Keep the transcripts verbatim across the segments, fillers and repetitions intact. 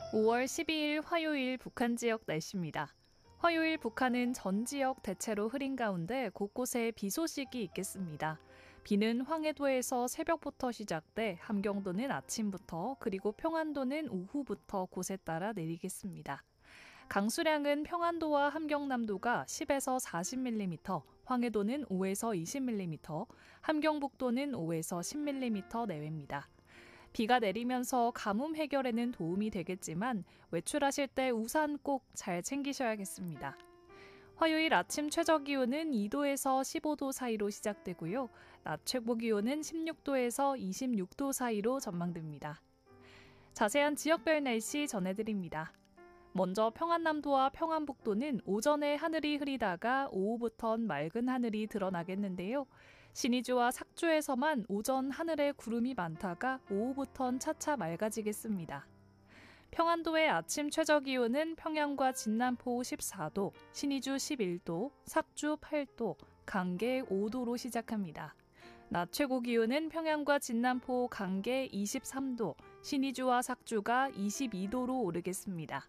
오월 십이일 화요일 북한 지역 날씨입니다. 화요일 북한은 전 지역 대체로 흐린 가운데 곳곳에 비 소식이 있겠습니다. 비는 황해도에서 새벽부터 시작돼 함경도는 아침부터 그리고 평안도는 오후부터 곳에 따라 내리겠습니다. 강수량은 평안도와 함경남도가 십에서 사십 밀리미터, 황해도는 오에서 이십 밀리미터, 함경북도는 오에서 십 밀리미터 내외입니다. 비가 내리면서 가뭄 해결에는 도움이 되겠지만 외출하실 때 우산 꼭 잘 챙기셔야겠습니다. 화요일 아침 최저기온은 이도에서 십오도 사이로 시작되고요. 낮 최고기온은 십육도에서 이십육도 사이로 전망됩니다. 자세한 지역별 날씨 전해드립니다. 먼저 평안남도와 평안북도는 오전에 하늘이 흐리다가 오후부턴 맑은 하늘이 드러나겠는데요. 신의주와 삭주에서만 오전 하늘에 구름이 많다가 오후부턴 차차 맑아지겠습니다. 평안도의 아침 최저기온은 평양과 진남포 십사도, 신의주 십일도, 삭주 팔도, 강계 오도로 시작합니다. 낮 최고기온은 평양과 진남포, 강계 이십삼도, 신의주와 삭주가 이십이도로 오르겠습니다.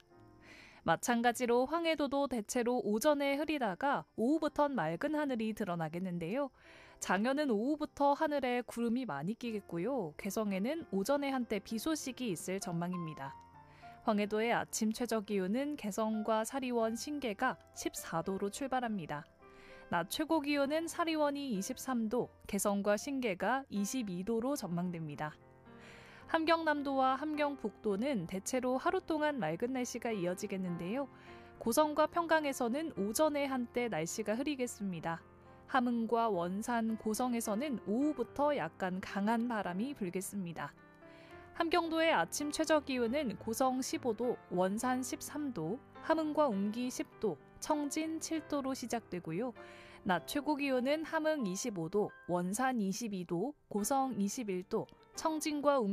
마찬가지로 황해도도 대체로 오전에 흐리다가 오후부턴 맑은 하늘이 드러나겠는데요. 장현은 오후부터 하늘에 구름이 많이 끼겠고요. 개성에는 오전에 한때 비 소식이 있을 전망입니다. 황해도의 아침 최저기온은 개성과 사리원, 신계가 십사도로 출발합니다. 낮 최고기온은 사리원이 이십삼도, 개성과 신계가 이십이도로 전망됩니다. 함경남도와 함경북도는 대체로 하루 동안 맑은 날씨가 이어지겠는데요. 고성과 평강에서는 오전에 한때 날씨가 흐리겠습니다. 함흥과 원산, 고성에서는 오후부터 약간 강한 바람이 불겠습니다. 함경도의 아침 최저기온은 고성 십오도, 원산 십삼도, 함흥과 웅기 십도, 청진 칠도로 시작되고요. 낮 최고기온은 함흥 이십오도, 원산 이십이도, 고성 이십일도, 청진과 웅기